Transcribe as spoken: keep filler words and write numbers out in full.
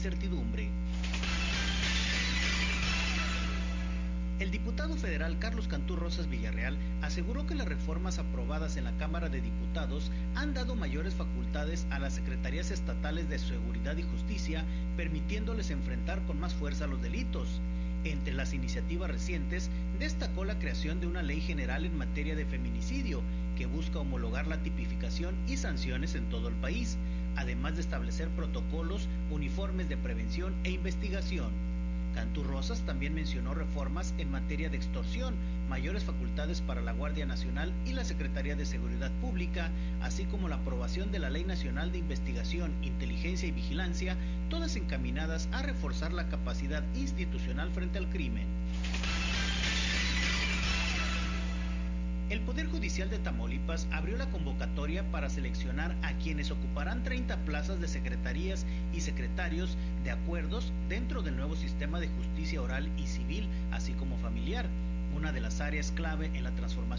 incertidumbre. El diputado federal Carlos Cantú Rosas Villarreal aseguró que las reformas aprobadas en la Cámara de Diputados han dado mayores facultades a las secretarías estatales de Seguridad y Justicia, permitiéndoles enfrentar con más fuerza los delitos. Entre las iniciativas recientes, destacó la creación de una ley general en materia de feminicidio, que busca homologar la tipificación y sanciones en todo el país, además de establecer protocolos uniformes de prevención e investigación. Cantú Rosas también mencionó reformas en materia de extorsión, mayores facultades para la Guardia Nacional y la Secretaría de Seguridad Pública, así como la aprobación de la Ley Nacional de Investigación, Inteligencia y Vigilancia, todas encaminadas a reforzar la capacidad institucional frente al crimen. El Poder Judicial de Tamaulipas abrió la convocatoria para seleccionar a quienes ocuparán treinta plazas de secretarías y secretarios de acuerdos dentro del nuevo sistema de justicia oral y civil, así como familiar, una de las áreas clave en la transformación